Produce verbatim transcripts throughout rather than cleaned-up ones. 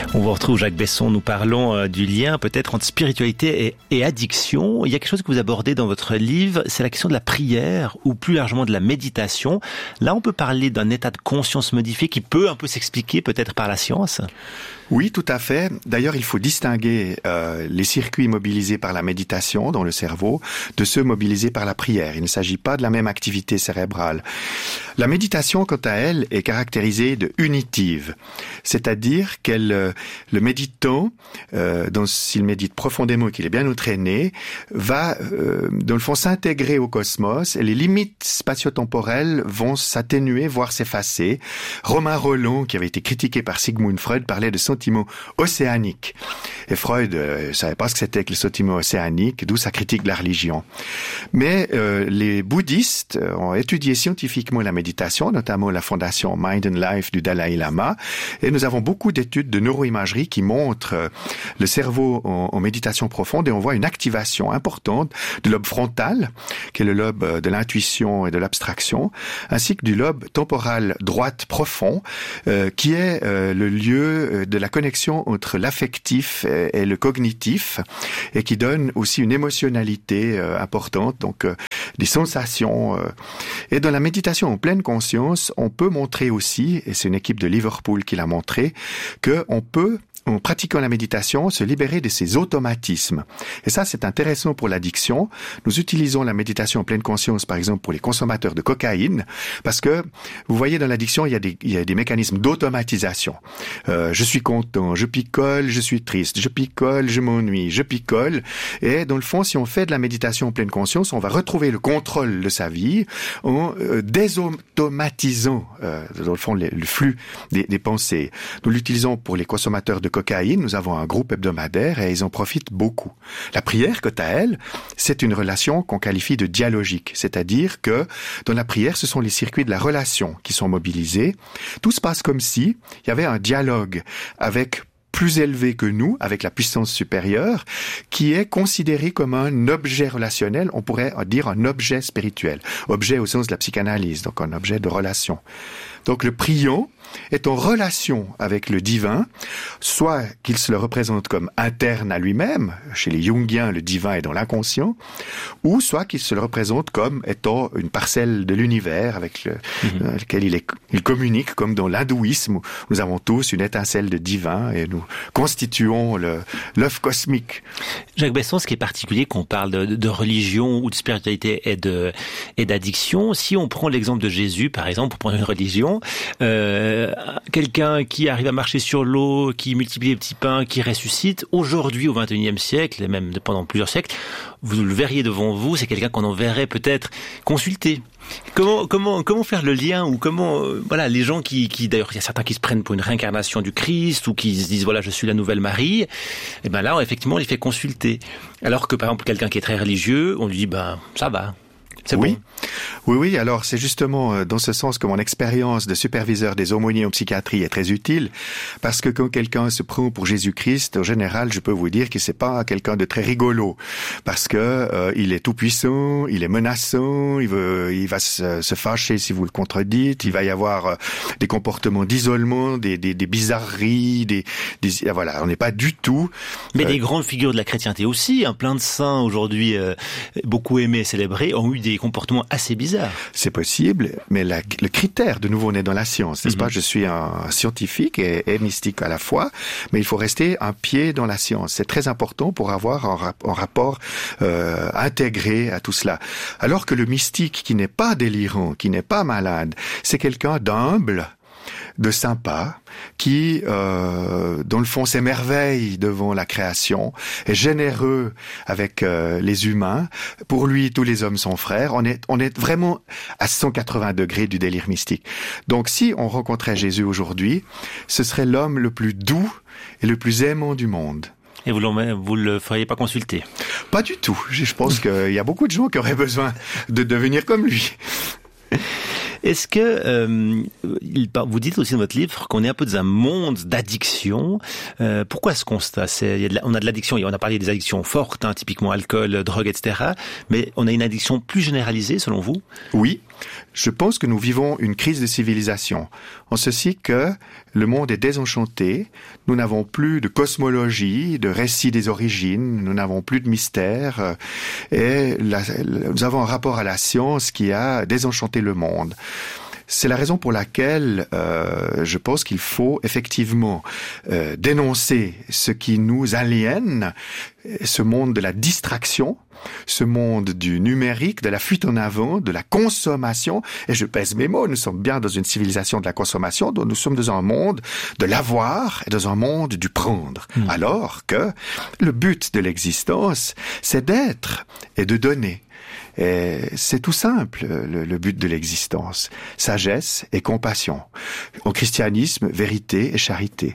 On vous retrouve, Jacques Besson. Nous parlons euh, du lien peut-être entre spiritualité et, et addiction. Il y a quelque chose que vous abordez dans votre livre, c'est la question de la prière ou plus largement de la méditation. Là, on peut parler d'un état de conscience modifié qui peut un peu s'expliquer peut-être par la science. Oui, tout à fait. D'ailleurs, il faut distinguer euh, les circuits mobilisés par la méditation dans le cerveau de ceux mobilisés par la prière. Il ne s'agit pas de la même activité cérébrale. La méditation, quant à elle, est caractérisée de unitive, c'est-à-dire qu'elle, euh, le méditant, euh, donc s'il médite profondément et qu'il est bien entraîné, va, euh, dans le fond, s'intégrer au cosmos et les limites spatio-temporelles vont s'atténuer, voire s'effacer. Romain Rolland, qui avait été critiqué par Sigmund Freud, parlait de sentiment océanique. Et Freud ne euh, savait pas ce que c'était que le sentiment océanique, d'où sa critique de la religion. Mais euh, les bouddhistes ont étudié scientifiquement la méditation, notamment la fondation Mind and Life du Dalai Lama, et nous avons beaucoup d'études de neuroimagerie qui montrent euh, le cerveau en, en méditation profonde, et on voit une activation importante du lobe frontal, qui est le lobe de l'intuition et de l'abstraction, ainsi que du lobe temporal droite profond, euh, qui est euh, le lieu de la connexion entre l'affectif et le cognitif, et qui donne aussi une émotionnalité euh, importante, donc euh, des sensations. Euh. Et dans la méditation en pleine conscience, on peut montrer aussi, et c'est une équipe de Liverpool qui l'a montré, qu'on peut, en pratiquant la méditation, se libérer de ces automatismes. Et ça, c'est intéressant pour l'addiction. Nous utilisons la méditation en pleine conscience, par exemple, pour les consommateurs de cocaïne, parce que, vous voyez, dans l'addiction, il y a des, il y a des mécanismes d'automatisation. Euh, je suis content, je picole, je suis triste, je picole, je m'ennuie, je picole. Et dans le fond, si on fait de la méditation en pleine conscience, on va retrouver le contrôle de sa vie en euh, désautomatisant, euh, dans le fond, le, le flux des, des pensées. Nous l'utilisons pour les consommateurs de cocaïne. Nous avons un groupe hebdomadaire et ils en profitent beaucoup. La prière, quant à elle, c'est une relation qu'on qualifie de dialogique. C'est-à-dire que dans la prière, ce sont les circuits de la relation qui sont mobilisés. Tout se passe comme si il y avait un dialogue avec plus élevé que nous, avec la puissance supérieure, qui est considéré comme un objet relationnel, on pourrait dire un objet spirituel. Objet au sens de la psychanalyse, donc un objet de relation. Donc le priant est en relation avec le divin, soit qu'il se le représente comme interne à lui-même, chez les Jungiens, le divin est dans l'inconscient, ou soit qu'il se le représente comme étant une parcelle de l'univers avec le, mmh. euh, lequel il, est, il communique, comme dans l'hindouisme, où nous avons tous une étincelle de divin et nous constituons le, l'œuf cosmique. Jacques Besson, ce qui est particulier quand on parle de, de religion ou de spiritualité et, de, et d'addiction, si on prend l'exemple de Jésus, par exemple, pour prendre une religion, euh, quelqu'un qui arrive à marcher sur l'eau, qui multiplie les petits pains, qui ressuscite, aujourd'hui au vingt et unième siècle, et même pendant plusieurs siècles, vous le verriez devant vous, c'est quelqu'un qu'on en verrait peut-être consulter. Comment comment comment faire le lien, ou comment euh, voilà les gens qui qui d'ailleurs il y a certains qui se prennent pour une réincarnation du Christ, ou qui se disent voilà je suis la nouvelle Marie, et ben là effectivement on les fait consulter, alors que par exemple quelqu'un qui est très religieux, on lui dit ben ça va. C'est oui. Bon. Oui, oui. Alors, c'est justement dans ce sens que mon expérience de superviseur des aumôniers en psychiatrie est très utile, parce que quand quelqu'un se prend pour Jésus-Christ, en général, je peux vous dire que c'est pas quelqu'un de très rigolo, parce que euh, il est tout puissant, il est menaçant, il veut, il va se, se fâcher si vous le contredites, il va y avoir euh, des comportements d'isolement, des, des, des bizarreries, des, des, voilà, on n'est pas du tout. Mais euh, des grandes figures de la chrétienté aussi, hein, plein de saints aujourd'hui, euh, beaucoup aimés et célébrés, ont eu des comportements assez bizarres. C'est possible, mais la, le critère, de nouveau, on est dans la science, n'est-ce mm-hmm. pas? Je suis un scientifique et, et mystique à la fois, mais il faut rester un pied dans la science. C'est très important pour avoir un, rap, un rapport euh, intégré à tout cela. Alors que le mystique, qui n'est pas délirant, qui n'est pas malade, c'est quelqu'un d'humble, de sympa, qui, euh, dans le fond, s'émerveille devant la création, est généreux avec euh, les humains. Pour lui, tous les hommes sont frères. On est, on est vraiment à cent quatre-vingts degrés du délire mystique. Donc, si on rencontrait Jésus aujourd'hui, ce serait l'homme le plus doux et le plus aimant du monde. Et vous ne vous le feriez pas consulter? Pas du tout. Je pense qu'il y a beaucoup de gens qui auraient besoin de devenir comme lui. Est-ce que euh, vous dites aussi dans votre livre qu'on est un peu dans un monde d'addiction. Euh, pourquoi ce constat? C'est, il y a de la, on a de l'addiction, on a parlé des addictions fortes, hein, typiquement alcool, drogue, et cetera. Mais on a une addiction plus généralisée, selon vous? Oui. Je pense que nous vivons une crise de civilisation, en ceci que le monde est désenchanté, nous n'avons plus de cosmologie, de récit des origines, nous n'avons plus de mystère, et la, nous avons un rapport à la science qui a désenchanté le monde. C'est la raison pour laquelle euh, je pense qu'il faut effectivement euh, dénoncer ce qui nous aliène, ce monde de la distraction, ce monde du numérique, de la fuite en avant, de la consommation. Et je pèse mes mots, nous sommes bien dans une civilisation de la consommation, dont nous sommes dans un monde de l'avoir et dans un monde du prendre. Mmh. Alors que le but de l'existence, c'est d'être et de donner. Et c'est tout simple, le, le but de l'existence. Sagesse et compassion. Au christianisme, vérité et charité.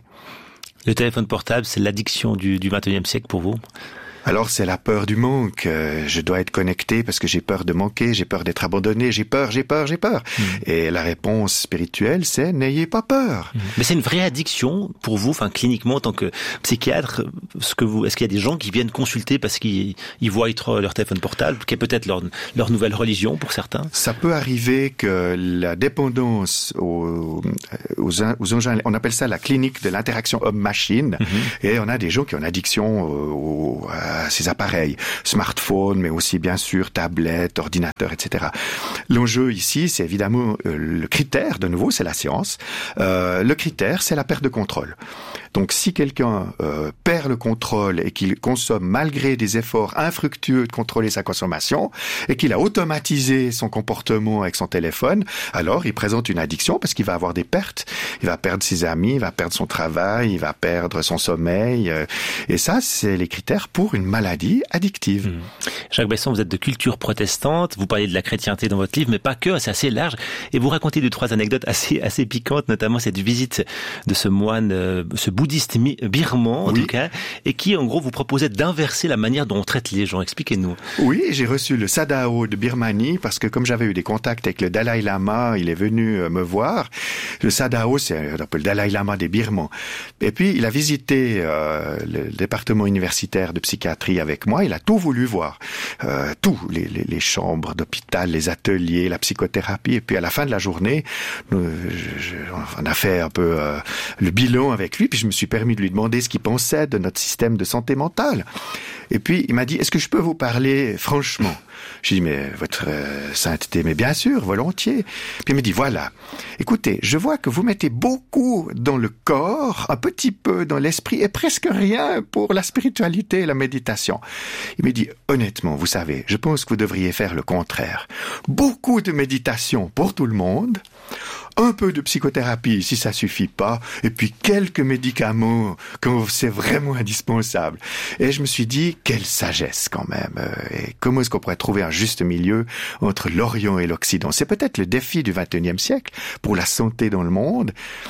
Le téléphone portable, c'est l'addiction du, du vingt et unième siècle pour vous ? Alors c'est la peur du manque. Je dois être connecté parce que j'ai peur de manquer, j'ai peur d'être abandonné, j'ai peur, j'ai peur, j'ai peur. Mmh. Et la réponse spirituelle, c'est n'ayez pas peur. Mmh. Mais c'est une vraie addiction pour vous, enfin cliniquement en tant que psychiatre. Ce que vous, est-ce qu'il y a des gens qui viennent consulter parce qu'ils ils voient leur téléphone portable, qui est peut-être leur, leur nouvelle religion pour certains ? Ça peut arriver que la dépendance aux, aux, aux engins, on appelle ça la clinique de l'interaction homme-machine, mmh. et on a des gens qui ont une addiction aux, aux ces appareils, smartphones, mais aussi bien sûr tablettes, ordinateurs, et cetera. L'enjeu ici, c'est évidemment euh, le critère, de nouveau, c'est la science. Euh, le critère, c'est la perte de contrôle. Donc si quelqu'un euh, perd le contrôle et qu'il consomme malgré des efforts infructueux de contrôler sa consommation et qu'il a automatisé son comportement avec son téléphone, alors il présente une addiction parce qu'il va avoir des pertes. Il va perdre ses amis, il va perdre son travail, il va perdre son sommeil. Euh, et ça, c'est les critères pour une maladie addictive. Mmh. Jacques Besson, vous êtes de culture protestante, vous parlez de la chrétienté dans votre livre, mais pas que, c'est assez large. Et vous racontez deux, trois anecdotes assez, assez piquantes, notamment cette visite de ce moine, euh, ce bouddhiste birman, en oui. tout cas, et qui, en gros, vous proposait d'inverser la manière dont on traite les gens. Expliquez-nous. Oui, j'ai reçu le Sadao de Birmanie, parce que comme j'avais eu des contacts avec le Dalai Lama, il est venu me voir. Le Sadao, c'est un peu le Dalai Lama des Birmans. Et puis, il a visité euh, le département universitaire de psychiatrie avec moi, il a tout voulu voir. Euh, tout, les, les, les chambres d'hôpital, les ateliers, la psychothérapie. Et puis, à la fin de la journée, nous, je, je, on a fait un peu euh, le bilan avec lui, puis je me suis permis de lui demander ce qu'il pensait de notre système de santé mentale. Et puis, il m'a dit, est-ce que je peux vous parler franchement ? J'ai dit, mais votre euh, sainteté, mais bien sûr, volontiers. Puis il me dit, voilà, écoutez, je vois que vous mettez beaucoup dans le corps, un petit peu dans l'esprit, et presque rien pour la spiritualité et la méditation. Il me dit, honnêtement, vous savez, je pense que vous devriez faire le contraire. Beaucoup de méditation pour tout le monde, un peu de psychothérapie si ça suffit pas, et puis quelques médicaments quand c'est vraiment indispensable. Et je me suis dit, quelle sagesse quand même. Et comment est-ce qu'on pourrait trouver un juste milieu entre l'Orient et l'Occident ? C'est peut-être le défi du vingt et unième siècle pour la santé dans le monde.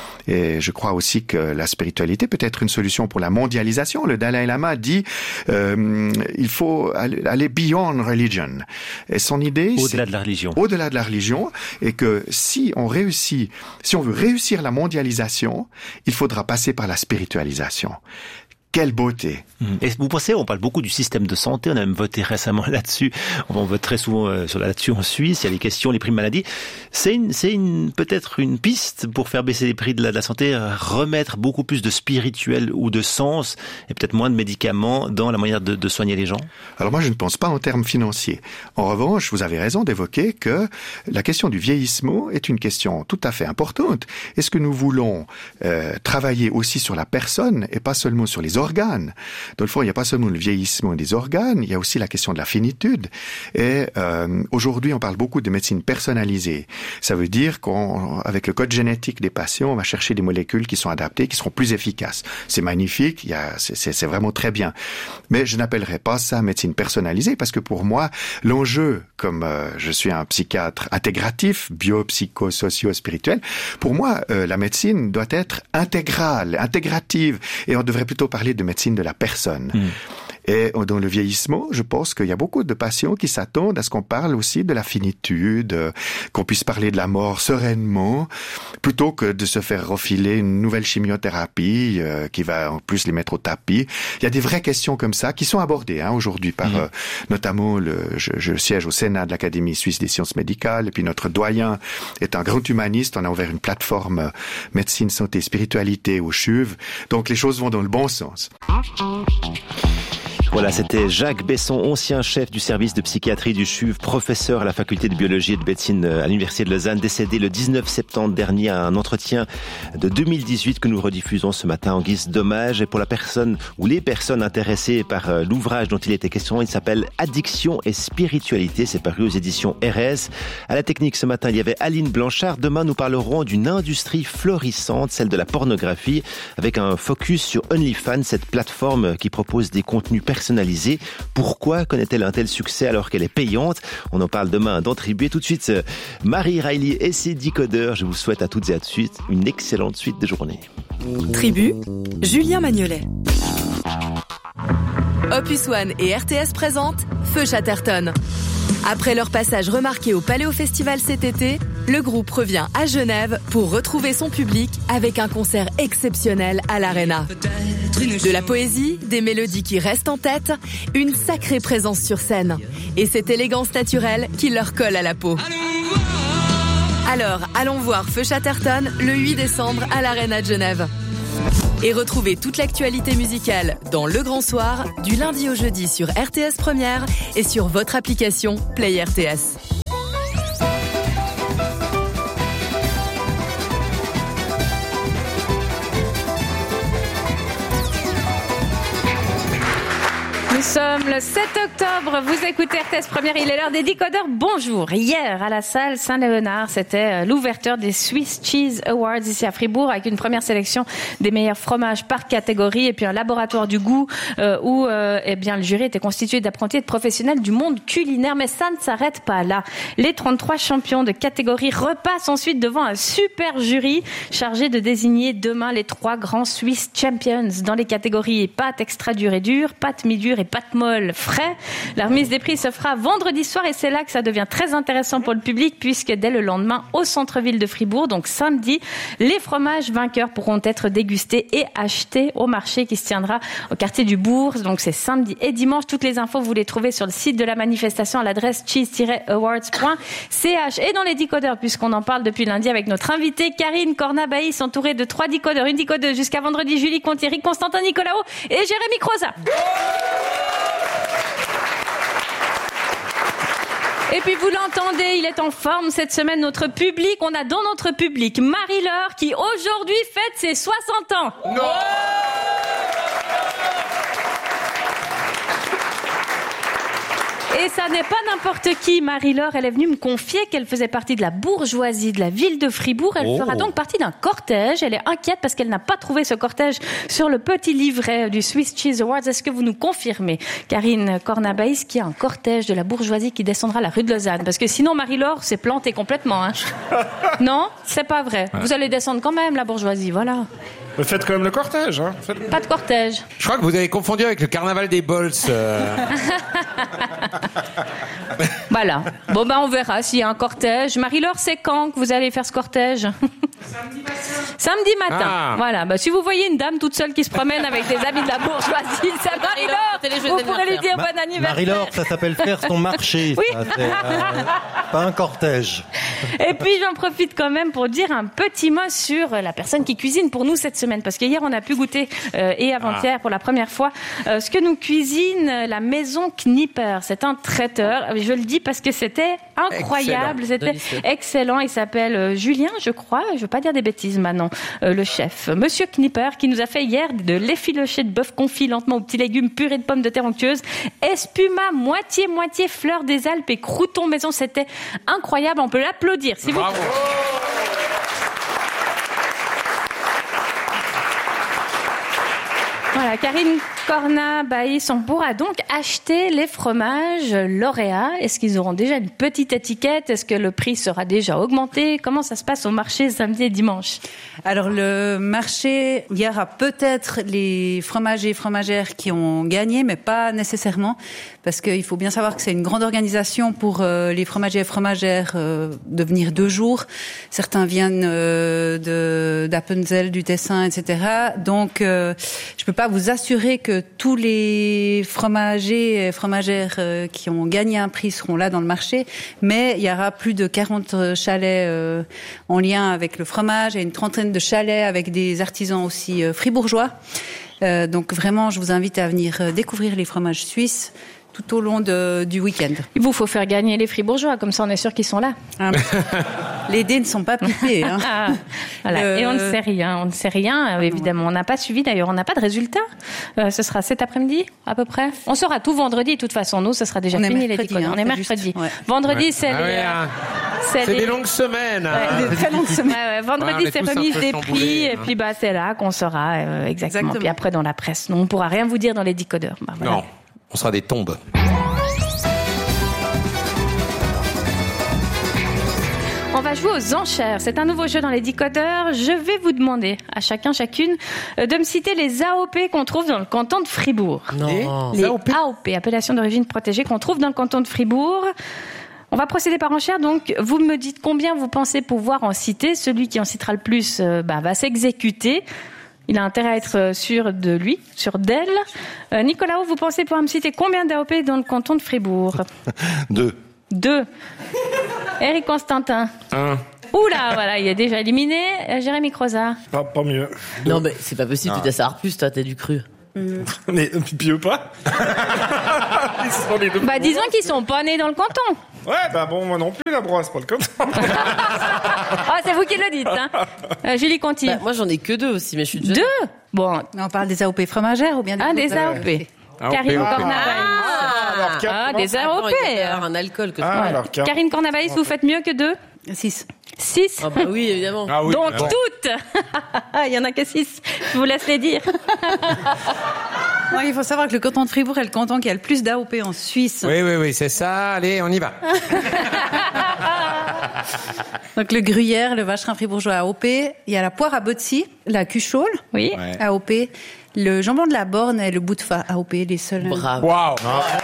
Et je crois aussi que la spiritualité peut être une solution pour la mondialisation. Le Dalai Lama dit euh, il faut aller beyond religion. Et son idée, au-delà c'est de la religion. Au-delà de la religion, et que si on réussit, si on veut réussir la mondialisation, il faudra passer par la spiritualisation. Quelle beauté! Et vous pensez, on parle beaucoup du système de santé, on a même voté récemment là-dessus, on vote très souvent euh, sur là-dessus en Suisse, il y a les questions, les primes maladies. C'est une, c'est une, peut-être une piste pour faire baisser les prix de la, de la santé, remettre beaucoup plus de spirituel ou de sens et peut-être moins de médicaments dans la manière de, de soigner les gens? Alors moi, je ne pense pas en termes financiers. En revanche, vous avez raison d'évoquer que la question du vieillissement est une question tout à fait importante. Est-ce que nous voulons euh, travailler aussi sur la personne et pas seulement sur les organes? Dans le fond, il n'y a pas seulement le vieillissement des organes, il y a aussi la question de la finitude. Et euh, aujourd'hui, on parle beaucoup de médecine personnalisée. Ça veut dire qu'avec le code génétique des patients, on va chercher des molécules qui sont adaptées, qui seront plus efficaces. C'est magnifique, il y a, c'est, c'est, c'est vraiment très bien. Mais je n'appellerais pas ça médecine personnalisée, parce que pour moi, l'enjeu, comme euh, je suis un psychiatre intégratif, bio, psycho, socio, spirituel, pour moi, euh, la médecine doit être intégrale, intégrative, et on devrait plutôt parler de médecine de la personne. Mmh. Et dans le vieillissement, je pense qu'il y a beaucoup de patients qui s'attendent à ce qu'on parle aussi de la finitude, qu'on puisse parler de la mort sereinement, plutôt que de se faire refiler une nouvelle chimiothérapie euh, qui va en plus les mettre au tapis. Il y a des vraies questions comme ça qui sont abordées hein, aujourd'hui par mmh. euh, notamment le, je, je siège au Sénat de l'Académie suisse des sciences médicales, et puis notre doyen est un grand humaniste. On a ouvert une plateforme euh, médecine, santé, spiritualité au C H U V. Donc les choses vont dans le bon sens. Voilà, c'était Jacques Besson, ancien chef du service de psychiatrie du C H U V, professeur à la faculté de biologie et de médecine à l'université de Lausanne, décédé le dix-neuf septembre dernier à un entretien de deux mille dix-huit que nous rediffusons ce matin en guise d'hommage. Et pour la personne ou les personnes intéressées par l'ouvrage dont il était question, il s'appelle Addiction et spiritualité. C'est paru aux éditions R S. À la technique ce matin, il y avait Aline Blanchard. Demain, nous parlerons d'une industrie florissante, celle de la pornographie, avec un focus sur OnlyFans, cette plateforme qui propose des contenus personnalisés. Personnalisée. Pourquoi connaît-elle un tel succès alors qu'elle est payante? On en parle demain dans Tribu. Tout de suite, Marie Riley et ses décodeurs. Je vous souhaite à toutes et à tous une excellente suite de journée. Tribu, Julien Magnolet. Opus One et R T S présentent Feu Chatterton. Après leur passage remarqué au Paléo Festival cet été, le groupe revient à Genève pour retrouver son public avec un concert exceptionnel à l'Arena. De la poésie, des mélodies qui restent en tête, une sacrée présence sur scène et cette élégance naturelle qui leur colle à la peau. Alors, allons voir Feu Chatterton le huit décembre à l'Arena de Genève. Et retrouvez toute l'actualité musicale dans Le Grand Soir, du lundi au jeudi sur R T S Première et sur votre application Play R T S. Nous sommes le sept octobre, vous écoutez R T S Première, il est l'heure des décodeurs. Bonjour. Hier, à la salle Saint-Léonard, c'était l'ouverture des Swiss Cheese Awards ici à Fribourg, avec une première sélection des meilleurs fromages par catégorie et puis un laboratoire du goût euh, où euh, eh bien, le jury était constitué d'apprentis et de professionnels du monde culinaire. Mais ça ne s'arrête pas là. Les trente-trois champions de catégorie repassent ensuite devant un super jury chargé de désigner demain les trois grands Swiss Champions dans les catégories pâtes extra dures et dures, pâtes mi-dures et pâtes molles frais. La remise des prix se fera vendredi soir et c'est là que ça devient très intéressant pour le public puisque dès le lendemain au centre-ville de Fribourg, donc samedi, les fromages vainqueurs pourront être dégustés et achetés au marché qui se tiendra au quartier du Bourg. Donc c'est samedi et dimanche. Toutes les infos vous les trouvez sur le site de la manifestation à l'adresse cheese tiret awards point c h et dans les décodeurs puisqu'on en parle depuis lundi avec notre invitée Karine Cornabaïs entourée de trois décodeurs, une décodeuse jusqu'à vendredi, Julie Contieri, Constantin Nicolaou et Jérémy Croza. Et puis vous l'entendez, il est en forme cette semaine, notre public. On a dans notre public Marie-Laure qui aujourd'hui fête ses soixante ans. Non. Et ça n'est pas n'importe qui, Marie-Laure. Elle est venue me confier qu'elle faisait partie de la bourgeoisie de la ville de Fribourg. Elle oh. fera donc partie d'un cortège. Elle est inquiète parce qu'elle n'a pas trouvé ce cortège sur le petit livret du Swiss Cheese Awards. Est-ce que vous nous confirmez, Karine Cornabaïs, qu'il y a un cortège de la bourgeoisie qui descendra la rue de Lausanne? Parce que sinon, Marie-Laure s'est plantée complètement. Hein. Non, c'est pas vrai. Ouais. Vous allez descendre quand même, la bourgeoisie, voilà. Vous faites quand même le cortège, hein. Faites... Pas de cortège. Je crois que vous avez confondu avec le carnaval des Bols. Euh... Voilà. Bon, ben, on verra s'il y a un cortège. Marie-Laure, c'est quand que vous allez faire ce cortège? Samedi matin. Samedi matin. Ah. Voilà. Ben, si vous voyez une dame toute seule qui se promène avec des amis de la bourgeoisie, c'est Marie-Laure. Vous pourrez lui dire bon anniversaire. Marie-Laure, ça s'appelle faire son marché. Oui. Ça, c'est, euh, pas un cortège. Et puis, j'en profite quand même pour dire un petit mot sur la personne qui cuisine pour nous cette semaine. Parce que hier, on a pu goûter, euh, et avant-hier, ah. pour la première fois, euh, ce que nous cuisine la maison Knipper. C'est un traiteur. Je le dis parce que c'était incroyable. Excellent. C'était Délicieux. Excellent. Il s'appelle euh, Julien, je crois. Je veux pas dire des bêtises maintenant. Euh, le chef. Monsieur Knipper, qui nous a fait hier de l'effiloché de bœuf confit lentement aux petits légumes, purée de pommes de terre onctueuses, espuma moitié-moitié fleur des Alpes et croûtons maison. C'était incroyable. On peut l'applaudir. Si Bravo. vous... Voilà, Karine Corna, Baïs, on pourra donc acheter les fromages lauréats. Est-ce qu'ils auront déjà une petite étiquette? Est-ce que le prix sera déjà augmenté? Comment ça se passe au marché samedi et dimanche? Alors le marché, il y aura peut-être les fromagers et fromagères qui ont gagné, mais pas nécessairement, parce qu'il faut bien savoir que c'est une grande organisation pour euh, les fromagers et fromagères euh, de venir deux jours. Certains viennent euh, de d'Appenzell, du Tessin, et cetera. Donc euh, je peux pas vous assurer que tous les fromagers et fromagères euh, qui ont gagné un prix seront là dans le marché, mais il y aura plus de quarante chalets euh, en lien avec le fromage et une trentaine de chalets avec des artisans aussi euh, fribourgeois. Euh, donc vraiment, je vous invite à venir euh, découvrir les fromages suisses tout au long de, du week-end. Il vous faut faire gagner les fribourgeois, comme ça on est sûr qu'ils sont là. Ah, les dés ne sont pas pipés. Hein. Ah, voilà. euh... Et on ne sait rien, on ne sait rien, euh, évidemment. On n'a pas suivi, d'ailleurs, on n'a pas de résultat. Euh, ce sera cet après-midi, à peu près. On saura tout vendredi, de toute façon. Nous, ce sera déjà on fini, les décodeurs. Hein, on est mercredi. Juste, ouais. Vendredi, ouais. c'est ah les... Ouais, hein. C'est, c'est les... des longues semaines. Ouais, hein. des très longues semaines. Ouais, ouais. Vendredi, ouais, c'est remise des prix, hein. et puis bah, c'est là qu'on saura euh, exactement. exactement. Puis après, dans la presse. Nous, on ne pourra rien vous dire dans les décodeurs. Bah, voilà. Non, on sera des tombes. On va jouer aux enchères. C'est un nouveau jeu dans les décodeurs. Je vais vous demander à chacun, chacune, de me citer les A O P qu'on trouve dans le canton de Fribourg. Non. Les A O P, A O P, appellation d'origine protégée, qu'on trouve dans le canton de Fribourg. On va procéder par enchère. Donc, vous me dites combien vous pensez pouvoir en citer. Celui qui en citera le plus euh, bah, va s'exécuter. Il a intérêt à être sûr de lui, sûr d'elle. Euh, Nicolas, vous pensez pouvoir me citer combien d'A O P dans le canton de Fribourg? Deux. Deux. Eric Constantin. Un. Oula, voilà, il est déjà éliminé. Euh, Jérémy Crozat. Pas, pas mieux. Deux. Non, mais c'est pas possible, tu dois savoir plus, toi, t'es du cru. Mmh. Mais pieux pas. Ils sont les deux Bah, disons qu'ils sont pas nés dans le canton. Ouais, bah bon, moi non plus, la brosse, pas le canton. Ah, c'est vous qui le dites, hein. Euh, Julie Conti. Bah, moi, j'en ai que deux aussi, mais je suis déjà... Deux? Bon. On parle des A O P fromagères ou bien des Ah, des A O P. Karine Cornavaïs. Ah, alors, Ah, des A O P. Il y a un alcool que Ah, tu alors, Car- Karine Cornavaïs, vous faites mieux que deux? Six. Six? Ah bah oui, évidemment. Ah oui, Donc bon. toutes. Il y en a que six. Je vous laisse les dire. Non, il faut savoir que le canton de Fribourg est le canton qui a le plus d'A O P en Suisse. Oui, oui, oui, c'est ça. Allez, on y va. Donc le gruyère, le vacherin fribourgeois A O P, il y a la poire à Botsy, la cuchole, Oui. Ouais. A O P, le jambon de la Borne et le bout de fa A O P, les seuls. Bravo. Waouh.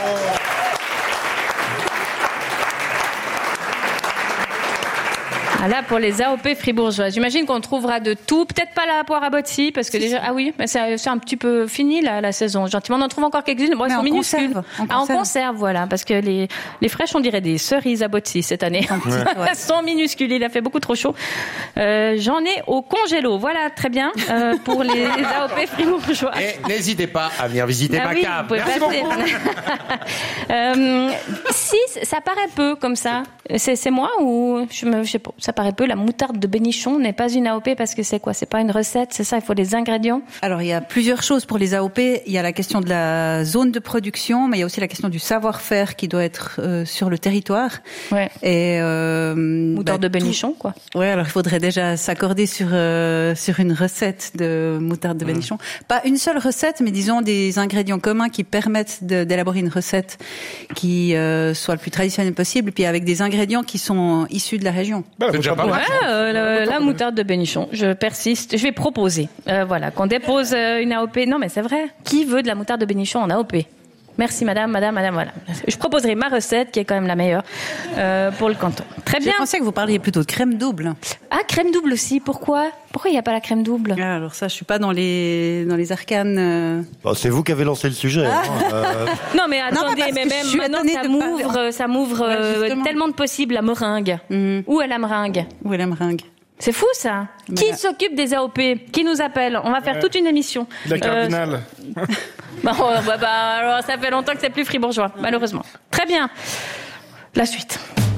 Ah là, pour les A O P fribourgeois, j'imagine qu'on trouvera de tout. Peut-être pas la poire à Botsy, parce que déjà, ah oui, mais c'est, c'est un petit peu fini la, la saison. Gentiment, on en trouve encore quelques-unes. Bon, elles Mais sont en minuscules. conserve, en Ah, en conserve. conserve, voilà, parce que les les fraîches, on dirait des cerises à Botsy cette année. Elles sont minuscules. Il a fait beaucoup trop chaud. Euh, j'en ai au congélo. Voilà, très bien euh, pour les A O P fribourgeois. Et n'hésitez pas à venir visiter Ah ma oui, cave. vous pouvez Merci passer. beaucoup. euh, six, ça paraît peu comme ça. C'est, c'est moi ou je me, je sais pas. Ça paraît peu. La moutarde de Bénichon n'est pas une A O P parce que c'est quoi? C'est pas une recette, c'est ça? Il faut des ingrédients. Alors il y a plusieurs choses pour les A O P. Il y a la question de la zone de production, mais il y a aussi la question du savoir-faire qui doit être euh, sur le territoire. Ouais. Et euh, Moutarde bah, de Bénichon, quoi. Tout... Ouais, alors il faudrait déjà s'accorder sur euh, sur une recette de moutarde de Bénichon. Mmh. Pas une seule recette, mais disons des ingrédients communs qui permettent de, d'élaborer une recette qui euh, soit le plus traditionnelle possible, puis avec des ingrédients qui sont issus de la région. Bah, C'est déjà pas Ouais, mal. euh, le- la moutarde de Bénichon. Je persiste. Je vais proposer, euh, voilà, qu'on dépose euh, une A O P. Non, mais c'est vrai. Qui veut de la moutarde de Bénichon en A O P? Merci, madame, madame, madame, voilà. Je proposerai ma recette, qui est quand même la meilleure, euh, pour le canton. Très bien. Je pensais que vous parliez plutôt de crème double. Ah, crème double aussi. Pourquoi? Pourquoi il n'y a pas la crème double? Ah, alors ça, je suis pas dans les dans les arcanes. Euh... Bon, c'est vous qui avez lancé le sujet. Ah. hein, euh, Non, mais attendez, parce mais que je même suis maintenant, étonnée ça de m'ouvre, pas- ça m'ouvre Ouais, euh, justement. tellement de possibles, la meringue. Mhm. Où est la meringue? Où est la meringue? C'est fou, ça. Qui Voilà. s'occupe des A O P? Qui nous appelle? On va faire Ouais. toute une émission. La Euh, cardinale. Bon, bah, bah, alors, ça fait longtemps que c'est plus fribourgeois, malheureusement. Très bien. La suite.